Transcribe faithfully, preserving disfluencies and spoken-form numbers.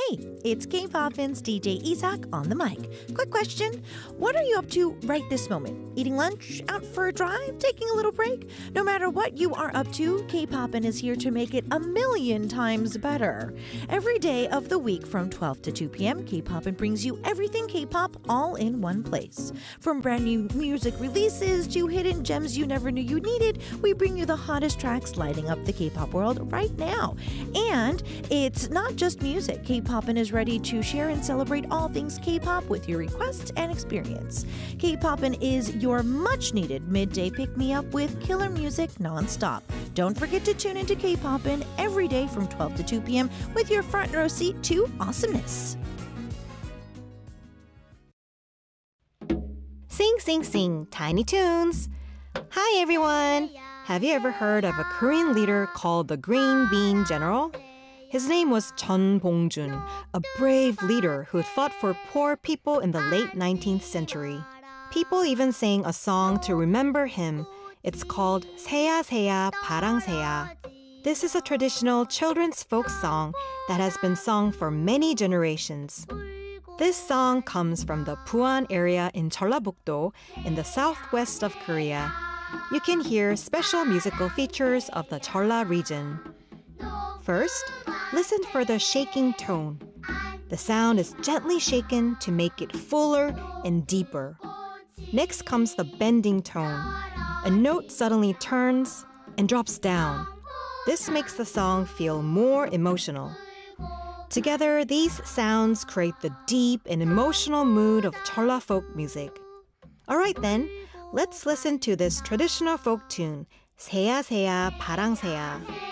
Hey, it's K-Poppin's D J Isak on the mic. Quick question. What are you up to right this moment? Eating lunch? Out for a drive? Taking a little break? No matter what you are up to, K-Poppin is here to make it a million times better. Every day of the week from twelve to two p.m., K-Poppin brings you everything K-pop all in one place. From brand new music releases to hidden gems you never knew you needed, we bring you the hottest tracks lighting up the K-pop world right now. And it's not just music. K-Poppin is ready to share and celebrate all things K-pop with your requests and experience. K-Poppin is your much-needed midday pick-me-up with killer music nonstop. Don't forget to tune into K-Poppin every day from twelve to two p.m. with your front row seat to awesomeness. Sing, sing, sing, Tiny Toons. Hi, everyone. Have you ever heard of a Korean leader called the Green Bean General? His name was Chun Bong-jun, a brave leader who had fought for poor people in the late nineteenth century. People even sang a song to remember him. It's called 새야 새야 파랑새야. This is a traditional children's folk song that has been sung for many generations. This song comes from the Puan area in Jeollabuk-do in the southwest of Korea. You can hear special musical features of the Jeolla region. First, listen for the shaking tone. The sound is gently shaken to make it fuller and deeper. Next comes the bending tone. A note suddenly turns and drops down. This makes the song feel more emotional. Together, these sounds create the deep and emotional mood of Jeolla folk music. All right then, let's listen to this traditional folk tune, 새야 새야 파랑새야.